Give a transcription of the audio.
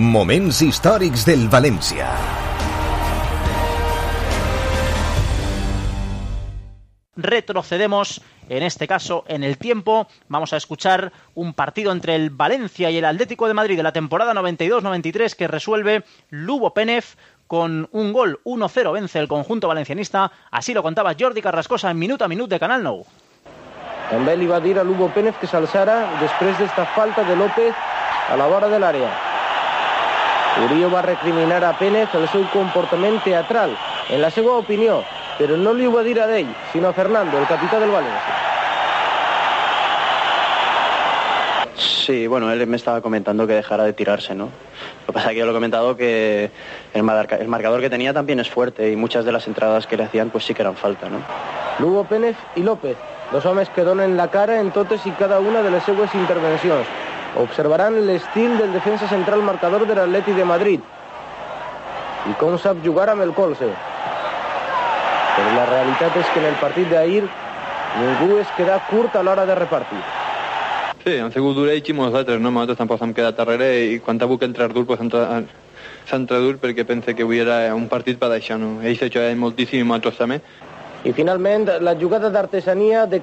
Moments històrics del València. Retrocedemos, en este caso, en el tiempo. Vamos a escuchar un partido entre el Valencia y el Atlético de Madrid de la temporada 92-93 que resuelve Lubo Pénez con un gol. 1-0 vence el conjunto valencianista. Así lo contaba Jordi Carrascosa en Minut a Minut de Canal Nou. També li va dir a Lubo Pénez que s'alçara després d'esta falta de López a la vora de l'àrea. Murillo va recriminar a Pénez el seu comportament teatral, en la seva opinió, però no li ho va dir a ell, sinó a Fernando, el capità del Valencia. Sí, bueno, él me estaba comentando que dejara de tirarse, ¿no? Lo que pasa es que yo lo he comentado que el marcador que tenía también es fuerte y muchas de las entradas que le hacían pues sí que eran falta, ¿no? Lubo Pénez i López, dos homes que donen la cara en totes i cada una de les seues intervencions. Observaran l'estil del defensa central marcador de l'Atlètic de Madrid i com sap jugar amb el colze. Però la realitat és que en el partit d'ahir ningú es queda curt a l'hora de repartir. Sí, han sigut duríssims nosaltres, no? Nosaltres tampoc hem quedat darrere i quan ha hagut que entrar dur, pues s'ha entrat dur perquè pense que avui era un partit per això, no? Ells això és moltíssim i nosaltres també. I finalment la jugada d'artesania de